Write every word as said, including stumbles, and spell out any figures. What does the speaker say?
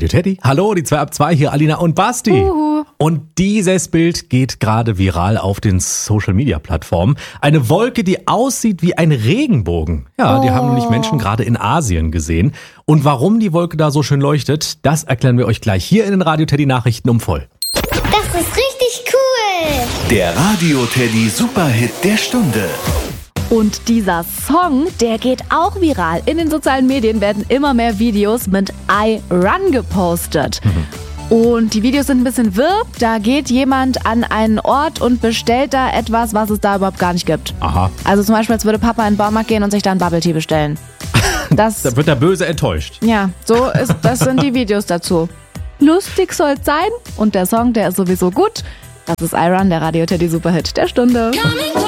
Radio Teddy. Hallo, die zwei ab zwei hier, Alina und Basti. Uhu. Und dieses Bild geht gerade viral auf den Social-Media-Plattformen. Eine Wolke, die aussieht wie ein Regenbogen. Ja, die Oh. haben nämlich Menschen gerade in Asien gesehen. Und warum die Wolke da so schön leuchtet, das erklären wir euch gleich hier in den Radio Teddy Nachrichten um voll. Das ist richtig cool. Der Radio Teddy Superhit der Stunde. Und dieser Song, der geht auch viral. In den sozialen Medien werden immer mehr Videos mit I Run gepostet. Mhm. Und die Videos sind ein bisschen wirr. Da geht jemand an einen Ort und bestellt da etwas, was es da überhaupt gar nicht gibt. Aha. Also zum Beispiel, als würde Papa in den Baumarkt gehen und sich da einen Bubble Tea bestellen. Das, Da wird der Böse enttäuscht. ja, so ist, das sind die Videos dazu. Lustig soll's sein und der Song, der ist sowieso gut. Das ist I Run, der Radio Teddy Superhit der Stunde.